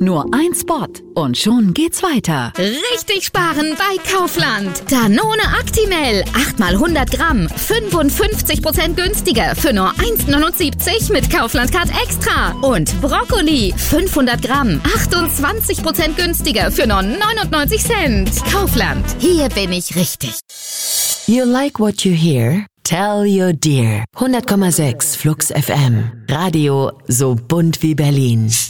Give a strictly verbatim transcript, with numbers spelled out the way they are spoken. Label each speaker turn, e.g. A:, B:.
A: Nur ein Spot und schon geht's weiter.
B: Richtig sparen bei Kaufland. Danone Actimel, acht mal hundert Gramm, fünfundfünfzig Prozent günstiger für nur eins neunundsiebzig mit Kaufland-Card Extra. Und Brokkoli, fünfhundert Gramm, achtundzwanzig Prozent günstiger für nur neunundneunzig Cent. Kaufland, hier bin ich richtig.
C: You like what you hear? Tell your dear. hundert Komma sechs Flux F M. Radio so bunt wie Berlin.